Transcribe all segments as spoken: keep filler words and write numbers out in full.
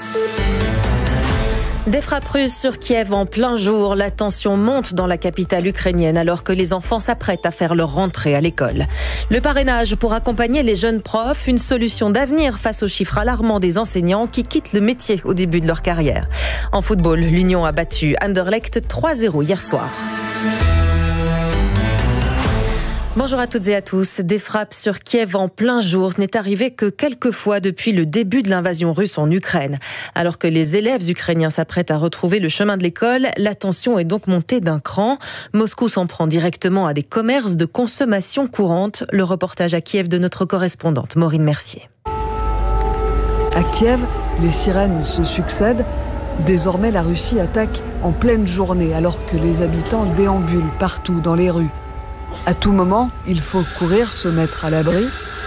Des frappes russes sur Kiev en plein jour. La tension monte dans la capitale ukrainienne alors que les enfants s'apprêtent à faire leur rentrée à l'école. Le parrainage pour accompagner les jeunes profs, une solution d'avenir face aux chiffres alarmants des enseignants qui quittent le métier au début de leur carrière. En football, l'Union a battu Anderlecht trois zéro hier soir. Bonjour à toutes et à tous. Des frappes sur Kiev en plein jour. Ce n'est arrivé que quelques fois depuis le début de l'invasion russe en Ukraine. Alors que les élèves ukrainiens s'apprêtent à retrouver le chemin de l'école, la tension est donc montée d'un cran. Moscou s'en prend directement à des commerces de consommation courante. Le reportage à Kiev de notre correspondante Maureen Mercier. À Kiev, les sirènes se succèdent. Désormais, la Russie attaque en pleine journée alors que les habitants déambulent partout dans les rues. À tout moment, il faut courir, se mettre à l'abri.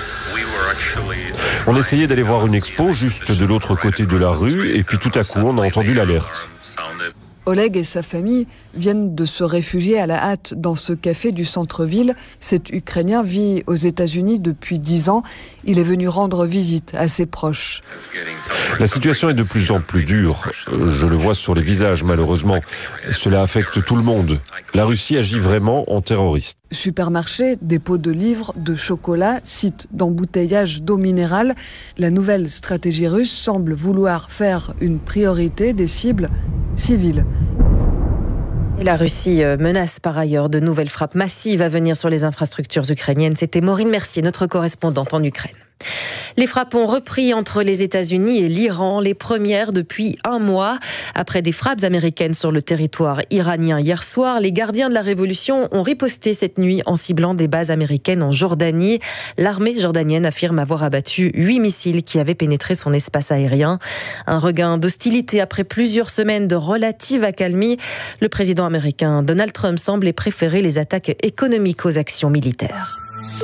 On essayait d'aller voir une expo juste de l'autre côté de la rue et puis tout à coup on a entendu l'alerte. Oleg et sa famille viennent de se réfugier à la hâte dans ce café du centre-ville. Cet Ukrainien vit aux États-Unis depuis dix ans. Il est venu rendre visite à ses proches. La situation est de plus en plus dure. Je le vois sur les visages, malheureusement. Cela affecte tout le monde. La Russie agit vraiment en terroriste. Supermarchés, dépôts de livres, de chocolat, sites d'embouteillage d'eau minérale. La nouvelle stratégie russe semble vouloir faire une priorité des cibles civiles. Et la Russie menace par ailleurs de nouvelles frappes massives à venir sur les infrastructures ukrainiennes. C'était Maureen Mercier, notre correspondante en Ukraine. Les frappes ont repris entre les États-Unis et l'Iran, les premières depuis un mois. Après des frappes américaines sur le territoire iranien hier soir, les gardiens de la révolution ont riposté cette nuit en ciblant des bases américaines en Jordanie. L'armée jordanienne affirme avoir abattu huit missiles qui avaient pénétré son espace aérien. Un regain d'hostilité après plusieurs semaines de relative accalmie. Le président américain Donald Trump semblait préférer les attaques économiques aux actions militaires.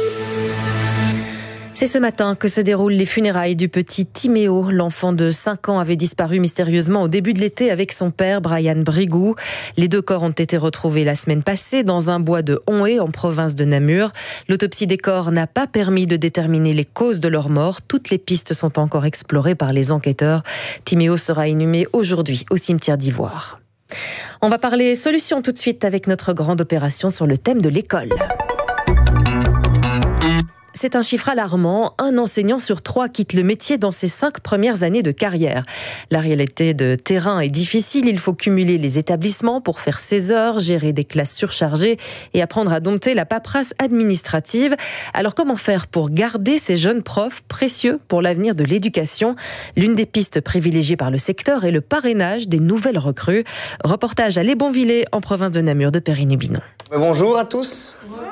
C'est ce matin que se déroulent les funérailles du petit Timéo. L'enfant de cinq ans avait disparu mystérieusement au début de l'été avec son père, Brian Brigou. Les deux corps ont été retrouvés la semaine passée dans un bois de Onhé, en province de Namur. L'autopsie des corps n'a pas permis de déterminer les causes de leur mort. Toutes les pistes sont encore explorées par les enquêteurs. Timéo sera inhumé aujourd'hui au cimetière d'Ivoire. On va parler solutions tout de suite avec notre grande opération sur le thème de l'école. C'est un chiffre alarmant. Un enseignant sur trois quitte le métier dans ses cinq premières années de carrière. La réalité de terrain est difficile. Il faut cumuler les établissements pour faire ses heures, gérer des classes surchargées et apprendre à dompter la paperasse administrative. Alors comment faire pour garder ces jeunes profs précieux pour l'avenir de l'éducation? L'une des pistes privilégiées par le secteur est le parrainage des nouvelles recrues. Reportage à Lébonvillers, en province de Namur, de Perrine Hubinon. Bonjour à tous.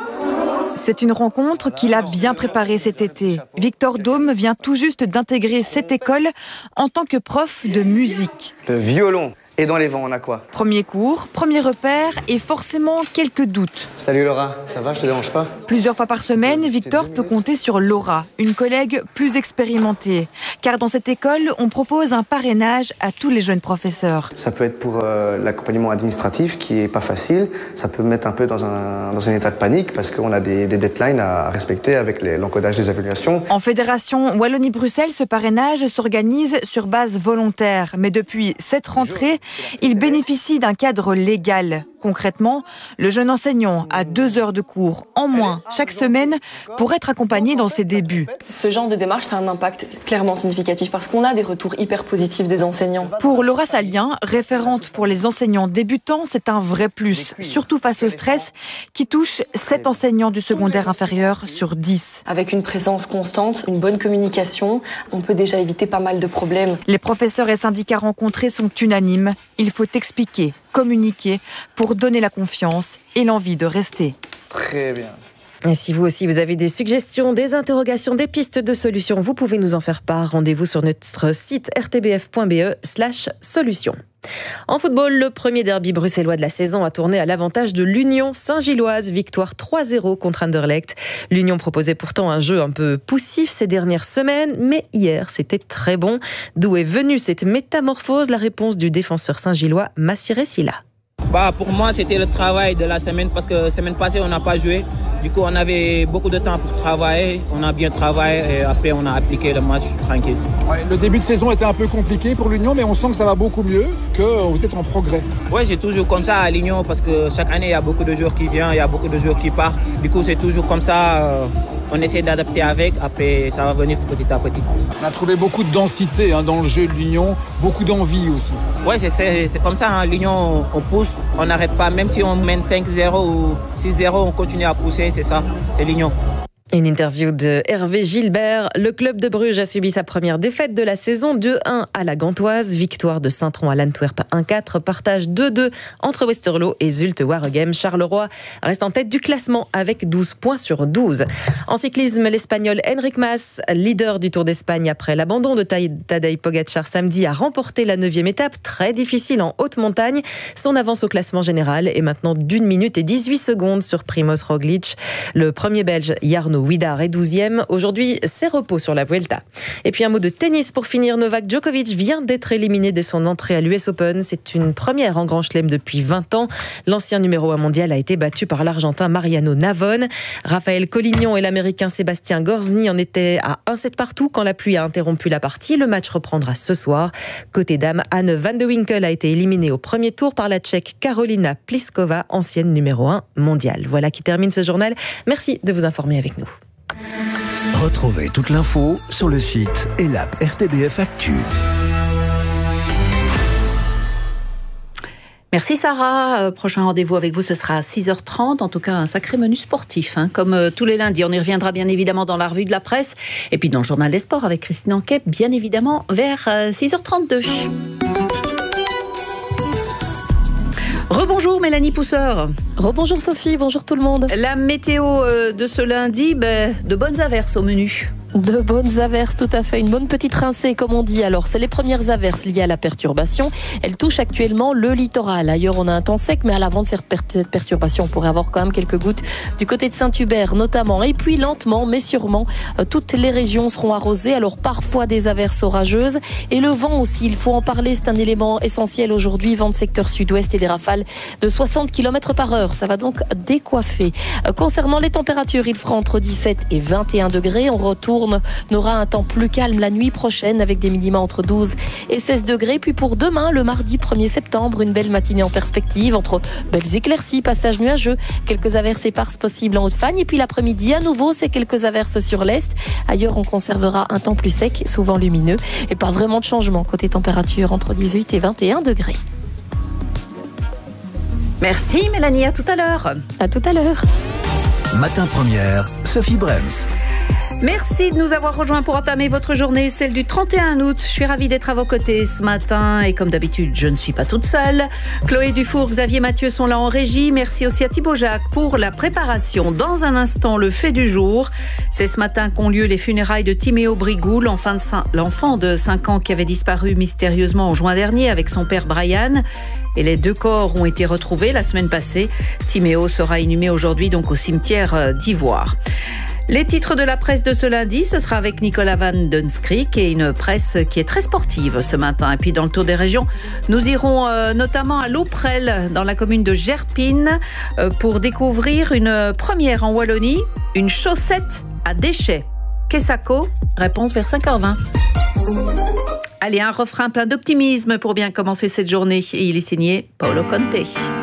C'est une rencontre qu'il a bien préparée cet été. Victor Daume vient tout juste d'intégrer cette école en tant que prof de musique. Le violon. Et dans les vents, on a quoi? Premier cours, premier repère et forcément quelques doutes. Salut Laura, ça va, je te dérange pas? Plusieurs fois par semaine, Victor peut compter sur Laura, une collègue plus expérimentée. Car dans cette école, on propose un parrainage à tous les jeunes professeurs. Ça peut être pour euh, l'accompagnement administratif qui est pas facile. Ça peut me mettre un peu dans un, dans un état de panique parce qu'on a des, des deadlines à respecter avec l'encodage des évaluations. En fédération Wallonie-Bruxelles, ce parrainage s'organise sur base volontaire. Mais depuis cette rentrée, il bénéficie d'un cadre légal. Concrètement, le jeune enseignant a deux heures de cours en moins chaque semaine pour être accompagné dans ses débuts. Ce genre de démarche, ça a un impact clairement significatif parce qu'on a des retours hyper positifs des enseignants. Pour Laura Salien, référente pour les enseignants débutants, c'est un vrai plus, surtout face au stress qui touche sept enseignants du secondaire inférieur sur dix. Avec une présence constante, une bonne communication, on peut déjà éviter pas mal de problèmes. Les professeurs et syndicats rencontrés sont unanimes. Il faut expliquer, communiquer pour donner la confiance et l'envie de rester. Très bien. Et si vous aussi vous avez des suggestions, des interrogations, des pistes de solutions, vous pouvez nous en faire part. Rendez-vous sur notre site r t b f point b e slash solutions. En football, le premier derby bruxellois de la saison a tourné à l'avantage de l'Union Saint-Gilloise. Victoire trois zéro contre Anderlecht. L'Union proposait pourtant un jeu un peu poussif ces dernières semaines, mais hier, c'était très bon. D'où est venue cette métamorphose? La réponse du défenseur saint-gillois Massiré Silla. Bah, pour moi, c'était le travail de la semaine parce que la semaine passée, on n'a pas joué. Du coup, on avait beaucoup de temps pour travailler. On a bien travaillé et après, on a appliqué le match tranquille. Ouais, le début de saison était un peu compliqué pour l'Union, mais on sent que ça va beaucoup mieux, que vous êtes en progrès. Oui, c'est toujours comme ça à l'Union parce que chaque année, il y a beaucoup de joueurs qui viennent, il y a beaucoup de joueurs qui partent. Du coup, c'est toujours comme ça. Euh, on essaie d'adapter avec, après, ça va venir petit à petit. On a trouvé beaucoup de densité hein, dans le jeu de l'Union, beaucoup d'envie aussi. Oui, c'est, c'est, c'est comme ça. Hein. L'Union, on pousse, on n'arrête pas. Même si on mène cinq zéro ou six zéro, on continue à pousser, c'est ça, c'est l'Union. Une interview de Hervé Gilbert. Le club de Bruges a subi sa première défaite de la saison, deux un à la Gantoise. Victoire de Saint-Tron à l'Antwerp un quatre. Partage deux deux entre Westerlo et Zulte Waregem. Charleroi reste en tête du classement avec douze points sur douze. En cyclisme, l'Espagnol Enric Mas, leader du Tour d'Espagne après l'abandon de Tadej Pogacar samedi, a remporté la neuvième étape, très difficile en haute montagne. Son avance au classement général est maintenant d'une minute et dix-huit secondes sur Primoz Roglic. Le premier Belge, Jarno Huidar est douzième. Aujourd'hui, c'est repos sur la Vuelta. Et puis un mot de tennis pour finir. Novak Djokovic vient d'être éliminé dès son entrée à l'U S Open. C'est une première en Grand Chelem depuis vingt ans. L'ancien numéro un mondial a été battu par l'Argentin Mariano Navone. Raphaël Collignon et l'Américain Sébastien Gorzny en étaient à un sept partout quand la pluie a interrompu la partie. Le match reprendra ce soir. Côté dames, Anne van de Winkel a été éliminée au premier tour par la Tchèque Karolina Pliskova, ancienne numéro un mondial. Voilà qui termine ce journal. Merci de vous informer avec nous. Retrouvez toute l'info sur le site et l'app R T B F Actu. Merci Sarah. Euh, prochain rendez-vous avec vous, ce sera à six heures trente. En tout cas, un sacré menu sportif, hein, comme euh, tous les lundis. On y reviendra bien évidemment dans la revue de la presse et puis dans le journal des sports avec Christine Anquet, bien évidemment, vers euh, six heures trente-deux. Rebonjour Mélanie Pousseur. Rebonjour Sophie, bonjour tout le monde. La météo de ce lundi, ben, de bonnes averses au menu. De bonnes averses, tout à fait. Une bonne petite rincée, comme on dit. Alors, c'est les premières averses liées à la perturbation. Elle touche actuellement le littoral. Ailleurs, on a un temps sec, mais à l'avant de cette perturbation, on pourrait avoir quand même quelques gouttes du côté de Saint-Hubert, notamment. Et puis, lentement, mais sûrement, toutes les régions seront arrosées. Alors, parfois, des averses orageuses. Et le vent aussi, il faut en parler. C'est un élément essentiel aujourd'hui. Vent de secteur sud-ouest et des rafales de soixante kilomètres par heure. Ça va donc décoiffer. Concernant les températures, il fera entre dix-sept et vingt et un degrés. On retourne On aura un temps plus calme la nuit prochaine avec des minima entre douze et seize degrés. Puis pour demain, le mardi premier septembre, une belle matinée en perspective entre belles éclaircies, passages nuageux, quelques averses éparses possibles en Haute-Fagne. Et puis l'après-midi, à nouveau, c'est quelques averses sur l'Est. Ailleurs, on conservera un temps plus sec, souvent lumineux. Et pas vraiment de changement côté température entre dix-huit et vingt et un degrés. Merci Mélanie, à tout à l'heure. À tout à l'heure. Matin Première, Sophie Brems. Merci de nous avoir rejoints pour entamer votre journée, celle du trente et un août. Je suis ravie d'être à vos côtés ce matin et comme d'habitude, je ne suis pas toute seule. Chloé Dufour, Xavier Mathieu sont là en régie. Merci aussi à Thibaut Jacques pour la préparation. Dans un instant, le fait du jour. C'est ce matin qu'ont lieu les funérailles de Timéo Brigou, l'enfant de, cinq, l'enfant de cinq ans qui avait disparu mystérieusement en juin dernier avec son père Brian. Et les deux corps ont été retrouvés la semaine passée. Timéo sera inhumé aujourd'hui donc au cimetière d'Ivoire. Les titres de la presse de ce lundi, ce sera avec Nicolas Van Dunskriek et une presse qui est très sportive ce matin. Et puis dans le tour des régions, nous irons euh, notamment à Lauprel, dans la commune de Gerpine, euh, pour découvrir une première en Wallonie, une chaussette à déchets. Kessako, réponse vers cinq heures vingt. Allez, un refrain plein d'optimisme pour bien commencer cette journée. Et il est signé Paolo Conte.